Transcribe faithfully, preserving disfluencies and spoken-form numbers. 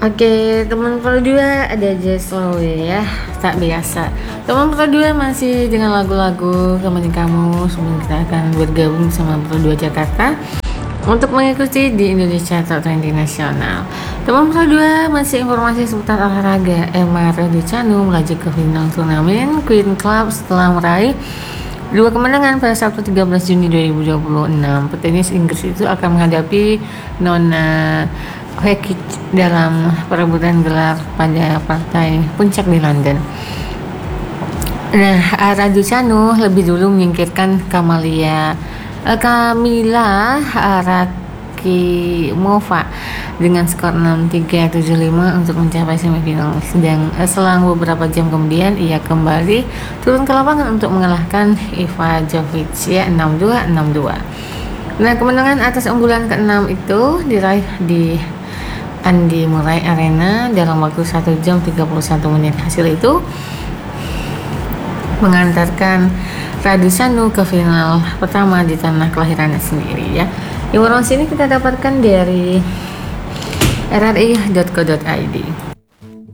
Oke, teman Pro dua ada Jazz Lowe ya, tak biasa. Teman Pro dua masih dengan lagu-lagu kemenangan kamu. Sebelum kita akan bergabung sama Pro dua Jakarta untuk mengikuti di Indonesia Top Trending Nasional. Teman Pro dua masih informasi seputar olahraga. Emma Raducanu melaju ke final turnamen Queen Club setelah meraih dua kemenangan pada Sabtu tiga belas Juni dua ribu dua puluh enam. Petenis Inggris itu akan menghadapi Nona Vekic dalam perebutan gelar pada partai puncak di London. Nah, Raducanu lebih dulu menyingkirkan Kamalia eh, Kamila Rakimova dengan skor enam tiga tujuh lima untuk mencapai semifinal. Sedang eh, selang beberapa jam kemudian ia kembali turun ke lapangan untuk mengalahkan Iva Jovic ya enam dua enam dua. Nah, kemenangan atas unggulan keenam itu diraih di Andi Murray Arena dalam waktu satu jam tiga puluh satu menit. Hasil itu mengantarkan Raducanu ke final pertama di tanah kelahirannya sendiri ya. Informasi ini kita dapatkan dari r r i dot co dot i d.